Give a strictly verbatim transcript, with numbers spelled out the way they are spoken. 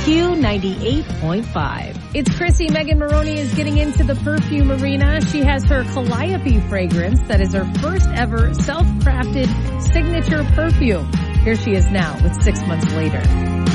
Q ninety-eight point five. It's Chrissy. Megan Maroney is getting into the perfume arena. She has her Calliope fragrance that is her first ever self-crafted signature perfume. Here she is now with Six Months Later.